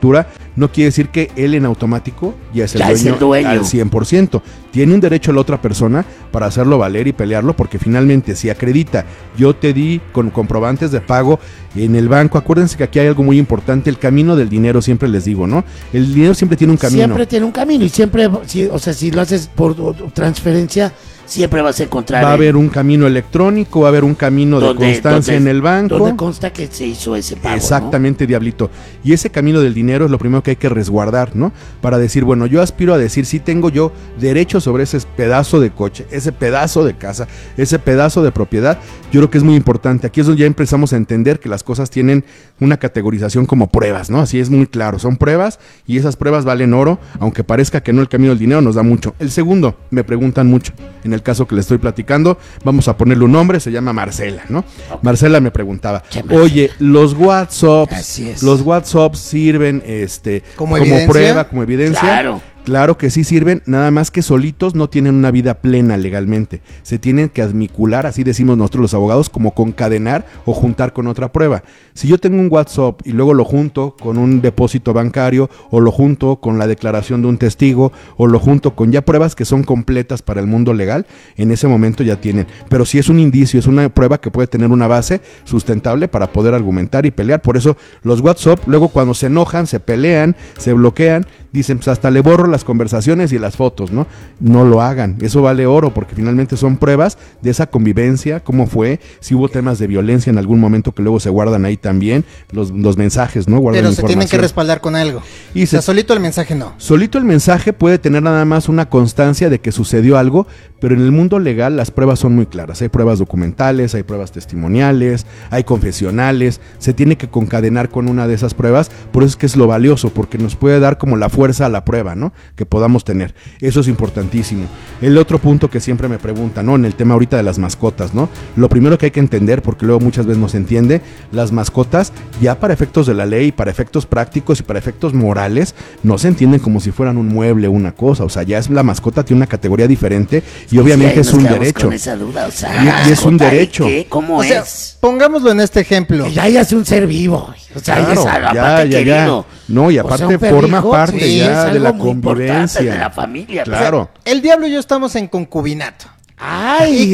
escritura, no quiere decir que él en automático ya es el el dueño al 100%. Tiene un derecho a la otra persona para hacerlo valer y pelearlo, porque finalmente si acredita, yo te di con comprobantes de pago en el banco. Acuérdense que aquí hay algo muy importante, el camino del dinero, siempre les digo, ¿no? El dinero siempre tiene un camino. Siempre tiene un camino y siempre, si lo haces por transferencia, siempre vas a encontrar. Va a haber un camino electrónico, va a haber un camino de constancia en el banco. Donde consta que se hizo ese pago. Exactamente, ¿no? Diablito. Y ese camino del dinero es lo primero que hay que resguardar, ¿no? Para decir, bueno, yo aspiro a decir, sí tengo yo derecho sobre ese pedazo de coche, ese pedazo de casa, ese pedazo de propiedad. Yo creo que es muy importante. Aquí es donde ya empezamos a entender que las cosas tienen una categorización como pruebas, ¿no? Así es muy claro. Son pruebas y esas pruebas valen oro, aunque parezca que no, el camino del dinero nos da mucho. El segundo, me preguntan mucho. En el caso que le estoy platicando, vamos a ponerle un nombre, se llama Marcela, ¿no? Okay. Marcela me preguntaba, oye, los WhatsApps sirven como prueba, como evidencia. Claro que sí sirven, nada más que solitos no tienen una vida plena legalmente. Se tienen que admicular, así decimos nosotros los abogados, como concadenar o juntar con otra prueba. Si yo tengo un WhatsApp y luego lo junto con un depósito bancario, o lo junto con la declaración de un testigo, o lo junto con ya pruebas que son completas para el mundo legal, en ese momento ya tienen. Pero si es un indicio, es una prueba que puede tener una base sustentable para poder argumentar y pelear. Por eso los WhatsApp, luego cuando se enojan, se pelean, se bloquean, dicen, pues hasta le borro las conversaciones y las fotos, ¿no? No lo hagan, eso vale oro, porque finalmente son pruebas de esa convivencia, cómo fue, si hubo temas de violencia en algún momento que luego se guardan ahí también, los mensajes, ¿no? Guardan pero se tienen que respaldar con algo. O sea, solito el mensaje no. Solito el mensaje puede tener nada más una constancia de que sucedió algo, pero en el mundo legal las pruebas son muy claras. Hay pruebas documentales, hay pruebas testimoniales, hay confesionales, se tiene que concadenar con una de esas pruebas, por eso es que es lo valioso, porque nos puede dar como la fuerza a la prueba, ¿no? Que podamos tener. Eso es importantísimo. El otro punto que siempre me preguntan, ¿no? En el tema ahorita de las mascotas, ¿no? Lo primero que hay que entender, porque luego muchas veces no se entiende, las mascotas ya para efectos de la ley, para efectos prácticos y para efectos morales, no se entienden como si fueran un mueble o una cosa. O sea, ya es la mascota, tiene una categoría diferente y obviamente es un derecho. Con esa duda, o sea, y es un derecho. ¿Cómo es? Pongámoslo en este ejemplo. Ya es un ser vivo. O sea, claro, ya. No, y aparte forma parte ya de la convivencia. De la familia. Claro. O sea, el diablo y yo estamos en concubinato. Ay, y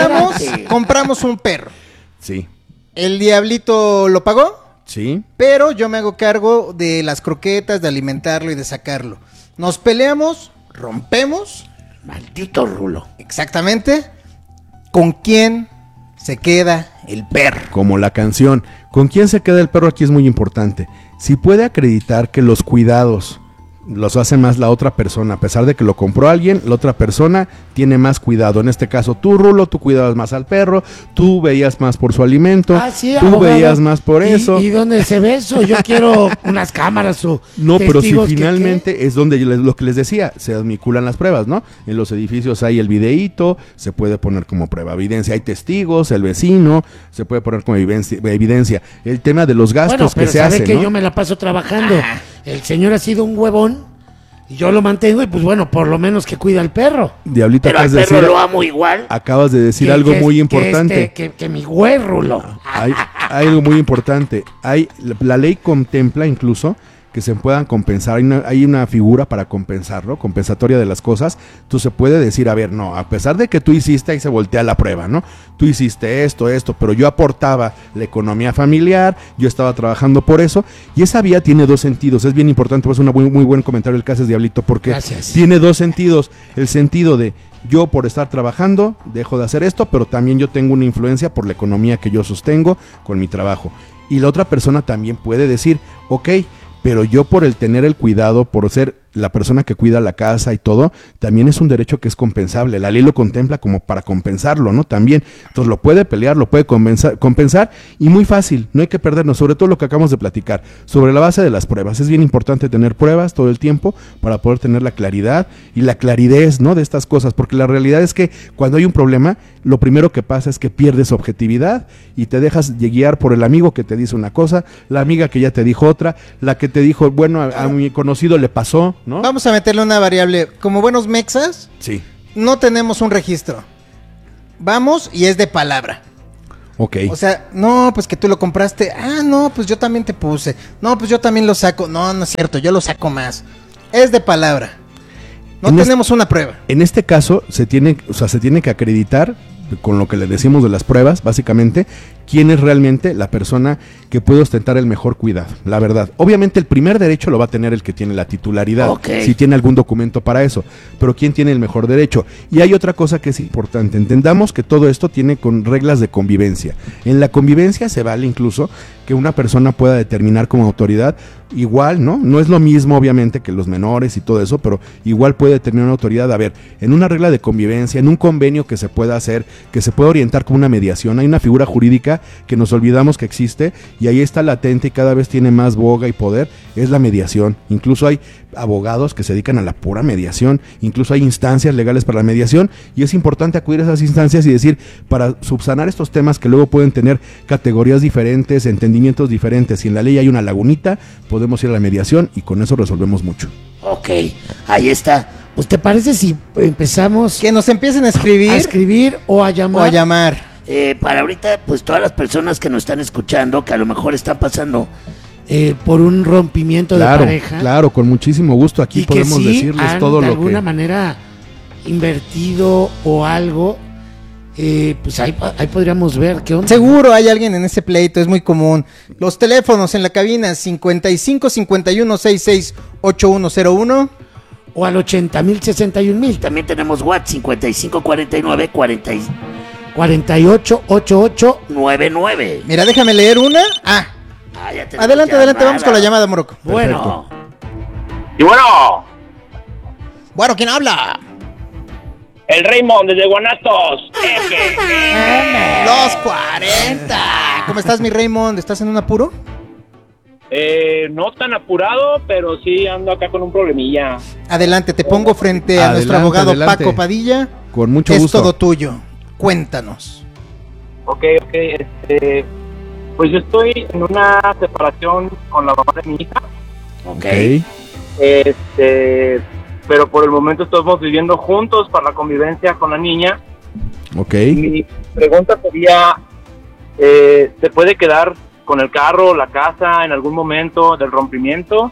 compramos un perro. Sí. ¿El diablito lo pagó? Sí. Pero yo me hago cargo de las croquetas, de alimentarlo y de sacarlo. Nos peleamos, rompemos. Maldito Rulo. Exactamente. ¿Con quién se queda el perro? Como la canción. ¿Con quién se queda el perro? Aquí es muy importante. Si puede acreditar que los cuidados los hace más la otra persona, a pesar de que lo compró alguien, la otra persona tiene más cuidado. En este caso, tú, Rulo, tú cuidabas más al perro, tú veías más por su alimento, sí, tú abogado, veías más por eso. ¿Y dónde se ve eso? Yo quiero unas cámaras o no, pero si finalmente es donde lo que les decía, se admiculan las pruebas, ¿no? En los edificios hay el videíto, se puede poner como prueba, evidencia, hay testigos, el vecino, se puede poner como evidencia. El tema de los gastos que se hacen, que ¿no? Yo me la paso trabajando. El señor ha sido un huevón y yo lo mantengo y pues bueno, por lo menos que cuida al perro. Diablito, pero al perro lo amo igual. Acabas de decir algo muy importante. Que mi güey, Rulo. Hay algo muy importante. La ley contempla incluso que se puedan compensar, hay una figura para compensarlo, compensatoria de las cosas. Tú se puede decir, a ver, no, a pesar de que tú hiciste, ahí se voltea la prueba, ¿no? Tú hiciste esto, pero yo aportaba la economía familiar, yo estaba trabajando por eso, y esa vía tiene dos sentidos. Es bien importante, pues un muy buen comentario el que haces, Diablito, porque Gracias. Tiene dos sentidos. El sentido de yo por estar trabajando dejo de hacer esto, pero también yo tengo una influencia por la economía que yo sostengo con mi trabajo. Y la otra persona también puede decir, ok, pero yo por el tener el cuidado, por ser la persona que cuida la casa y todo, también es un derecho que es compensable. La ley lo contempla como para compensarlo, ¿no? También. Entonces lo puede pelear, lo puede compensar y muy fácil, no hay que perdernos, sobre todo lo que acabamos de platicar, sobre la base de las pruebas. Es bien importante tener pruebas todo el tiempo para poder tener la claridad y la claridez, ¿no? De estas cosas, porque la realidad es que cuando hay un problema, lo primero que pasa es que pierdes objetividad y te dejas guiar por el amigo que te dice una cosa, la amiga que ya te dijo otra, la que te dijo, bueno, a mi conocido le pasó, ¿no? Vamos a meterle una variable. Como buenos mexas, sí, no tenemos un registro. Vamos y es de palabra. Ok. O sea, no, pues que tú lo compraste. Ah, no, pues yo también te puse. No, pues yo también lo saco. No, no es cierto, yo lo saco más. Es de palabra. No tenemos una prueba. En este caso se tiene que acreditar con lo que le decimos de las pruebas, básicamente, quién es realmente la persona que puede ostentar el mejor cuidado, la verdad. Obviamente el primer derecho lo va a tener el que tiene la titularidad, si tiene algún documento para eso, pero quién tiene el mejor derecho. Y hay otra cosa que es importante, entendamos que todo esto tiene con reglas de convivencia. En la convivencia se vale incluso que una persona pueda determinar como autoridad, igual, ¿no? No es lo mismo obviamente que los menores y todo eso, pero igual puede determinar una autoridad, a ver, en una regla de convivencia, en un convenio que se pueda hacer, que se pueda orientar como una mediación, hay una figura jurídica que nos olvidamos que existe y ahí está latente y cada vez tiene más boga y poder, es la mediación. Incluso hay abogados que se dedican a la pura mediación, incluso hay instancias legales para la mediación y es importante acudir a esas instancias y decir, para subsanar estos temas que luego pueden tener categorías diferentes, entendimientos diferentes, si en la ley hay una lagunita, podemos ir a la mediación y con eso resolvemos mucho. Ok, ahí está. Pues te parece si empezamos Que nos empiecen a escribir o a llamar. o a llamar. Para ahorita, pues todas las personas que nos están escuchando, que a lo mejor están pasando Por un rompimiento Claro, de pareja. claro, con muchísimo gusto. Aquí y que podemos sí decirles han, todo de lo alguna que... manera invertido o algo, pues ahí podríamos ver qué onda. Seguro hay alguien en ese pleito, es muy común. Los teléfonos en la cabina 55 51 66 8101 O al 80,000, 61,000. también tenemos WhatsApp 5549 48 88 99. Mira, déjame leer una. Ya tenemos Adelante, adelante, vamos con la llamada. llamada, Morocco. Bueno, Y bueno, Bueno, ¿quién habla? el Raymond desde Guanatos. Los 40. ¿Cómo estás, mi Raymond? ¿Estás en un apuro? No tan apurado, pero sí ando acá con un problemilla. Adelante, te pongo frente a nuestro Adelante, abogado adelante. Paco Padilla. Con mucho Es gusto. todo tuyo. Cuéntanos. Ok, pues yo estoy en una separación con la mamá de mi hija. Ok. Pero por el momento estamos viviendo juntos para la convivencia con la niña. Ok. Mi pregunta sería, ¿se puede quedar con el carro, la casa en algún momento del rompimiento?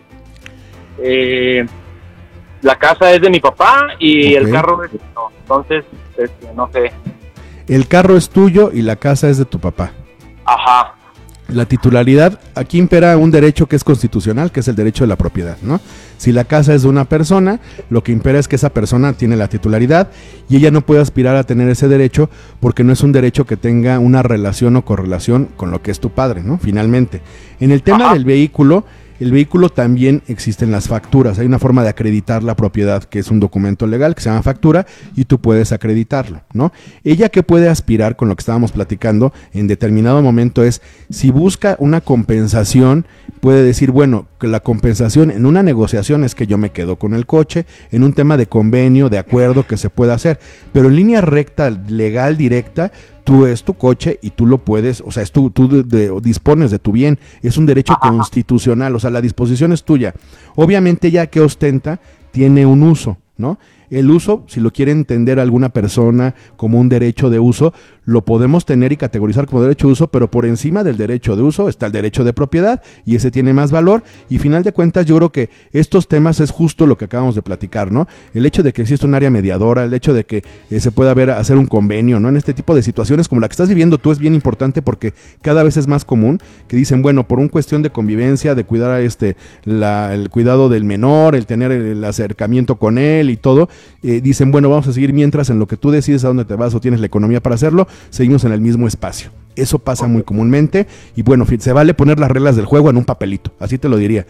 La casa es de mi papá y Ok. el carro es mío. Entonces, no sé. El carro es tuyo y la casa es de tu papá. Ajá. La titularidad, aquí impera un derecho que es constitucional, que es el derecho de la propiedad, ¿no? Si la casa es de una persona, lo que impera es que esa persona tiene la titularidad y ella no puede aspirar a tener ese derecho porque no es un derecho que tenga una relación o correlación con lo que es tu padre, ¿no? Finalmente. En el tema del vehículo, el vehículo también existen las facturas. Hay una forma de acreditar la propiedad, que es un documento legal que se llama factura, y tú puedes acreditarlo, ¿no? Ella que puede aspirar con lo que estábamos platicando en determinado momento es, si busca una compensación, puede decir, bueno, que la compensación en una negociación es que yo me quedo con el coche, en un tema de convenio, de acuerdo que se pueda hacer, pero en línea recta, legal, directa, tú es tu coche y tú lo puedes, o sea, tú dispones de tu bien, es un derecho constitucional, o sea, la disposición es tuya. Obviamente ya que ostenta, tiene un uso, ¿no? El uso, si lo quiere entender alguna persona como un derecho de uso, lo podemos tener y categorizar como derecho de uso, pero por encima del derecho de uso está el derecho de propiedad y ese tiene más valor. Y final de cuentas yo creo que estos temas es justo lo que acabamos de platicar, ¿no? El hecho de que exista un área mediadora, el hecho de que se pueda hacer un convenio, ¿no? En este tipo de situaciones como la que estás viviendo tú es bien importante porque cada vez es más común que dicen, bueno, por una cuestión de convivencia, de cuidar a el cuidado del menor, el tener el acercamiento con él y todo, dicen, bueno, vamos a seguir mientras en lo que tú decides a dónde te vas o tienes la economía para hacerlo, seguimos en el mismo espacio. Eso pasa muy comúnmente y bueno, se vale poner las reglas del juego en un papelito, así te lo diría.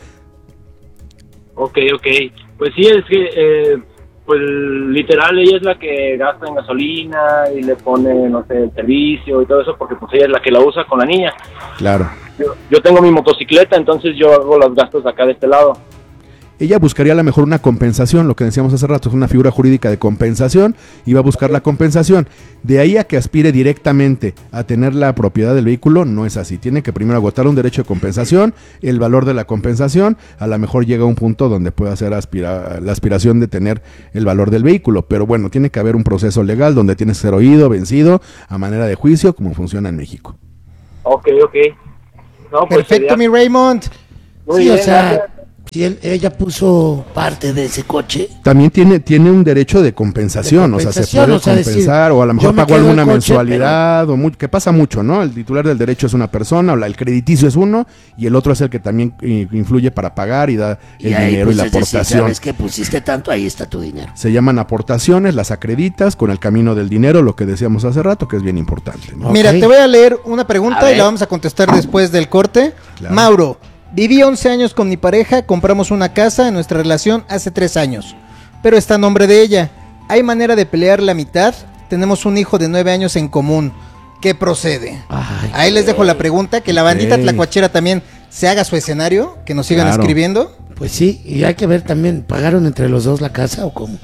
Ok. Pues sí, es que, pues literal, ella es la que gasta en gasolina y le pone, no sé, el servicio y todo eso, porque pues ella es la que la usa con la niña. Claro. Yo tengo mi motocicleta, entonces yo hago los gastos acá de este lado. ella buscaría a lo mejor una compensación, lo que decíamos hace rato, es una figura jurídica de compensación, y va a buscar la compensación. De ahí a que aspire directamente a tener la propiedad del vehículo, no es así. Tiene que primero agotar un derecho de compensación, el valor de la compensación, a lo mejor llega a un punto donde puede hacer la aspiración de tener el valor del vehículo, pero bueno, tiene que haber un proceso legal donde tiene que ser oído, vencido, a manera de juicio, como funciona en México. Ok. No, pues Perfecto, mi Raymond. Muy Sí, bien, o sea, gracias. si ella puso Parte de ese coche. También tiene un derecho de compensación, o sea, se puede decir, compensar, o a lo yo mejor me pagó quedo alguna el coche, mensualidad, que pasa mucho, ¿no? El titular del derecho es una persona, el crediticio es uno, y el otro es el que también influye para pagar y da el ahí, dinero pues, y la es decir, aportación. sabes que pusiste tanto, ahí está tu dinero. Se llaman aportaciones, las acreditas con el camino del dinero, lo que decíamos hace rato, que es bien importante, ¿no? Ok. Mira, te voy a leer una pregunta A y ver. la vamos a contestar después del corte. Claro. Mauro, viví 11 años con mi pareja, compramos una casa en nuestra relación hace 3 años, pero está a nombre de ella. ¿Hay manera de pelear la mitad? Tenemos un hijo de 9 años en común. ¿Qué procede? Ay, Ahí les dejo la pregunta, que la bandita Ok. tlacuachera también se haga su escenario, que nos sigan Claro. escribiendo. pues sí, y hay que ver también, ¿pagaron entre los dos la casa o cómo?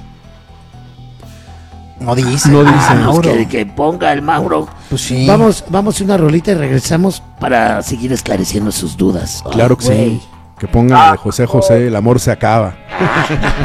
No dice. No dice. Pues Mauro. que ponga el Mauro Pues sí. Vamos a una rolita y regresamos. para seguir esclareciendo sus dudas. Claro que Güey. sí. Que pongan a José José, el amor se acaba.